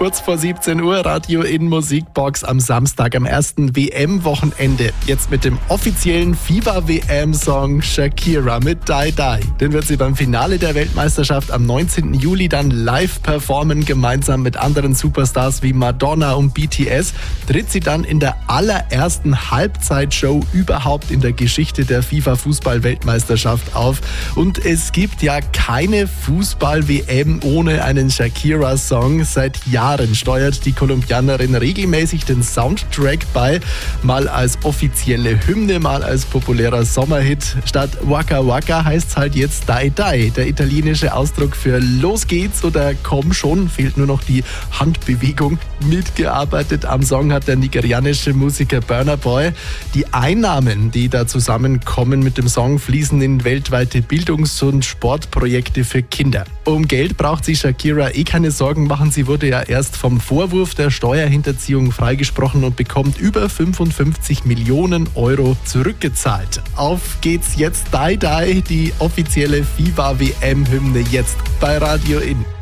Kurz vor 17 Uhr, Radio in Musikbox am Samstag, am ersten WM-Wochenende. Jetzt mit dem offiziellen FIFA-WM-Song Shakira mit Die Die. Den wird sie beim Finale der Weltmeisterschaft am 19. Juli dann live performen. Gemeinsam mit anderen Superstars wie Madonna und BTS tritt sie dann in der allerersten Halbzeitshow überhaupt in der Geschichte der FIFA-Fußball-Weltmeisterschaft auf. Und es gibt ja keine Fußball-WM ohne einen Shakira-Song. Seit Jahren steuert die Kolumbianerin regelmäßig den Soundtrack bei, mal als offizielle Hymne, mal als populärer Sommerhit. Statt Waka Waka heißt es halt jetzt Die Die. Der italienische Ausdruck für Los geht's oder Komm schon, fehlt nur noch die Handbewegung. Mitgearbeitet am Song hat der nigerianische Musiker Burna Boy. Die Einnahmen, die da zusammenkommen mit dem Song, fließen in weltweite Bildungs- und Sportprojekte für Kinder. Um Geld braucht sich Shakira keine Sorgen machen. Sie wurde ja erst vom Vorwurf der Steuerhinterziehung freigesprochen und bekommt über 55 Millionen Euro zurückgezahlt. Auf geht's jetzt, Die Die, die offizielle FIFA-WM-Hymne jetzt bei Radio In.